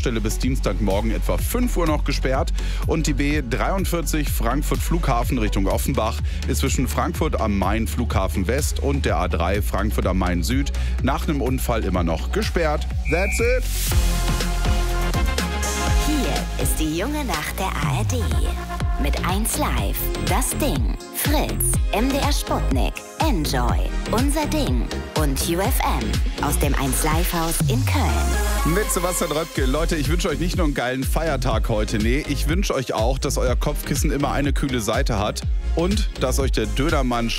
Baustelle bis Dienstagmorgen etwa 5 Uhr noch gesperrt. Und die B43 Frankfurt Flughafen Richtung Offenbach ist zwischen Frankfurt am Main Flughafen West und der A3 Frankfurt am Main Süd nach einem Unfall immer noch gesperrt. That's it. Hier ist die junge Nacht der ARD. Mit 1 Live, Das Ding, Fritz, MDR Sputnik, Enjoy, Unser Ding und UFM aus dem 1 Live Haus in Köln. Mit Sebastian Röpke. Leute, ich wünsche euch nicht nur einen geilen Feiertag heute. Nee, ich wünsche euch auch, dass euer Kopfkissen immer eine kühle Seite hat und dass euch der Dönermann